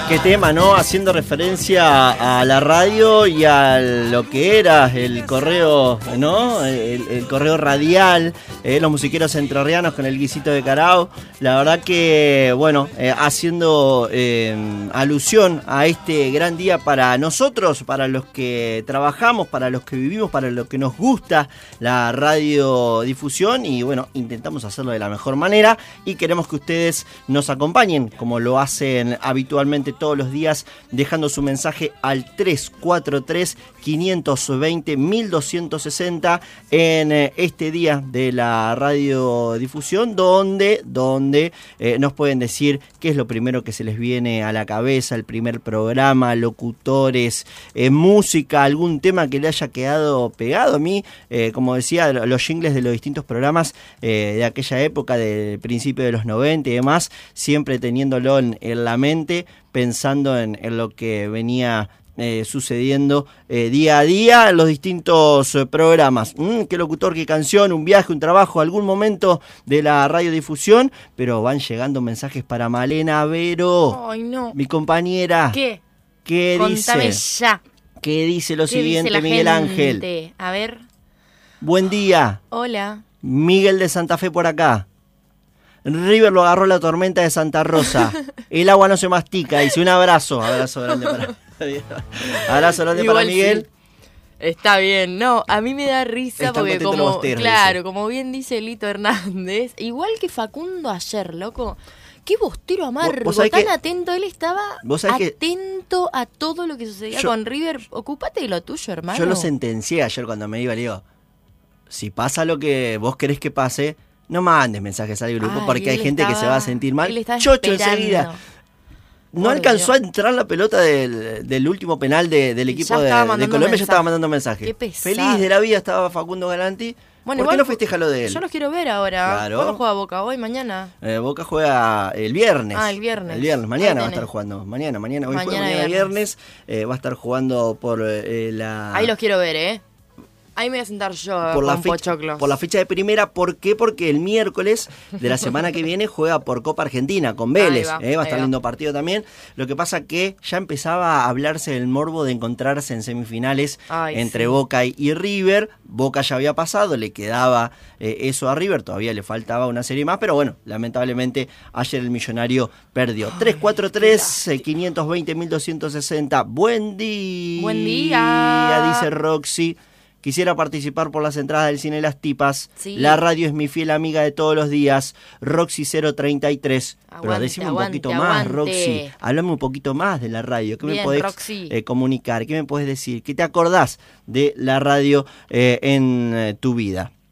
Qué tema, ¿no? Haciendo referencia a la radio y a lo que era el correo, ¿no? El correo radial, los musiqueros entrerrianos con el guisito de carao. La verdad que, bueno, haciendo alusión a este gran día para nosotros, para los que trabajamos, para los que vivimos, para los que nos gusta la radiodifusión y, bueno, intentamos hacerlo de la mejor manera y queremos que ustedes nos acompañen como lo hacen habitualmente todos los días, dejando su mensaje al 343-520-1260 en este día de la radiodifusión, donde nos pueden decir qué es lo primero que se les viene a la cabeza, el primer programa, locutores, música, algún tema que le haya quedado pegado. A mí, como decía, los jingles de los distintos programas de aquella época, del principio de los 90 y demás, siempre teniéndolo en la mente, pensando en lo que venía sucediendo día a día en los distintos programas. Qué locutor, qué canción, un viaje, un trabajo, algún momento de la radiodifusión, pero van llegando mensajes para Malena Vero. Ay, no. Mi compañera. ¿Qué? ¿Qué Contame dice? ya. ¿Qué dice lo ¿Qué siguiente, dice la Miguel gente? Ángel? A ver. Buen día. Hola. Miguel de Santa Fe por acá. River lo agarró la tormenta de Santa Rosa. El agua no se mastica. Dice un abrazo. Abrazo grande para abrazo grande Igual para Miguel. sí. Está bien. No, a mí me da risa Están porque contentos los como, bosteros, claro, dice. como bien dice Lito Hernández, igual que Facundo ayer, loco. Qué bostero amargo, ¿Vos sabés tan que- atento. Él estaba vos sabés que- atento a todo lo que sucedía con River. Ocúpate de lo tuyo, hermano. Yo lo sentencié ayer cuando me iba. Le digo, si pasa lo que vos querés que pase, no mandes mensajes al grupo, Ay, porque hay él gente que se estaba- va a sentir mal. él estaba Chocho esperando. enseguida. No Por alcanzó Dios. a entrar la pelota del último penal del equipo ya de estaba mandando Colombia, ya mensaje. estaba mandando mensajes. Qué pesado. Feliz de la vida estaba Facundo Galanti. Bueno, ¿Por qué igual no festeja lo de él? Yo los quiero ver ahora. Claro. ¿Cuándo juega Boca? ¿Hoy? ¿Mañana? Boca juega el viernes. Ah, el viernes. El viernes, Ahí mañana va a tenés. estar jugando. Mañana, hoy juega Mañana mañana viernes. Va a estar jugando por la... Ahí los quiero ver, ¿eh? Ahí me voy a sentar yo por con pochoclos. por la fecha de primera. ¿Por qué? Porque el miércoles de la semana que viene juega por Copa Argentina con Vélez. Va a estar lindo partido también. Lo que pasa que ya empezaba a hablarse del morbo de encontrarse en semifinales entre Boca y River. Boca ya había pasado, le quedaba eso a River, todavía le faltaba una serie más, pero bueno, lamentablemente ayer el Millonario perdió. 343-520-1260. Buen día. Buen día. Dice Roxy. Quisiera participar por las entradas del Cine Las Tipas. Sí. La radio es mi fiel amiga de todos los días. Roxy 033. Pero Aguante, decime un aguante, poquito más, aguante. Roxy. Háblame un poquito más de la radio. ¿Qué Bien, me podés Roxy. comunicar? ¿Qué me podés decir? ¿Qué te acordás de la radio en tu vida?